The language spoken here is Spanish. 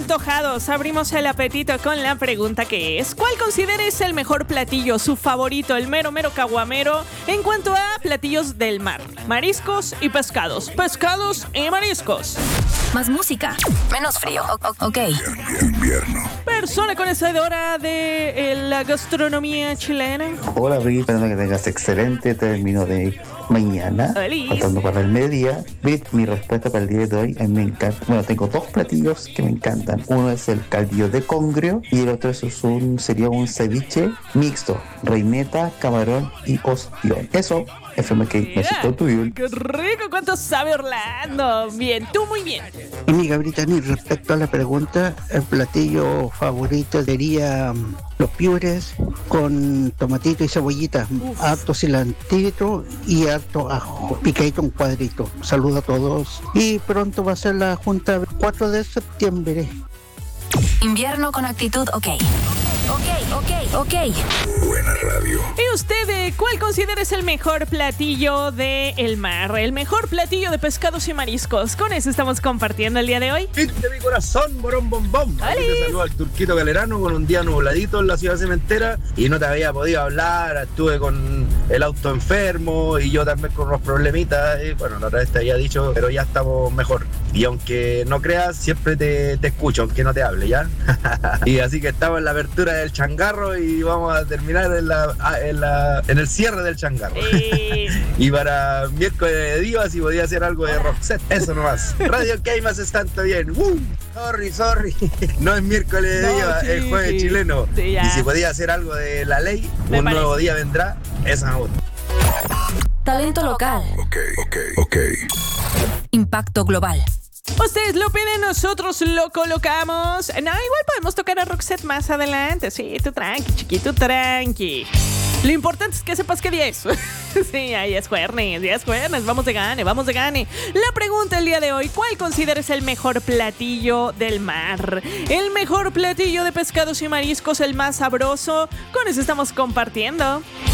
antojados, abrimos el apetito con la pregunta que es: ¿cuál consideres el mejor platillo, su favorito, el mero mero caguamero en cuanto a platillos del mar? Mariscos y pescados. Pescados y mariscos. Más música, menos frío. Ok. Invierno. Persona conocedora de la gastronomía chilena. Hola Ricky, esperando que tengas excelente término de mañana, Feliz. faltando para el mediodía. Mi respuesta para el día de hoy, a mí me encanta. Bueno, tengo dos platillos que me encantan. Uno es el caldillo de congrio y el otro sería un ceviche mixto, reineta, camarón y ostión. Eso, FMK, necesito tuyo. ¡Qué rico! ¿Cuánto sabe Orlando? Bien, tú muy bien. Amiga Brittany, respecto a la pregunta, el platillo favorito sería los piures con tomatito y cebollita, harto cilantro y harto ajo, picadito en cuadrito. Saludo a todos y pronto va a ser la junta el 4 de septiembre. Invierno con actitud, ok. Buena radio. ¿Y usted cuál considera es el mejor platillo del mar? El mejor platillo de pescados y mariscos. Con eso estamos compartiendo el día de hoy. De mi corazón, borón bombón. Aquí te saluda el Turquito Galerano con un día nubladito en la ciudad cementera y no te había podido hablar. Estuve con el auto enfermo y yo también con unos problemitas. Bueno, la otra vez te había dicho, pero ya estamos mejor. Y aunque no creas, siempre te escucho, aunque no te hable, ¿ya? Y así que estamos en la apertura del changarro y vamos a terminar en el cierre del changarro. Y para miércoles de divas, si podía hacer algo de Roxette, eso nomás. Radio K más estante bien. Sorry. No es miércoles de divas, es jueves chileno. Sí, y si podía hacer algo de la ley, un nuevo día vendrá. Esa me gusta. Talento local. Ok. Impacto global. Ustedes lo piden, nosotros lo colocamos. No, igual podemos tocar a Roxette más adelante. Sí, tú tranqui, chiquito, tranqui. Lo importante es que sepas qué día es. Sí, ahí es jueves, vamos de gane. La pregunta el día de hoy: ¿cuál consideras el mejor platillo del mar? El mejor platillo de pescados y mariscos, el más sabroso. Con eso estamos compartiendo.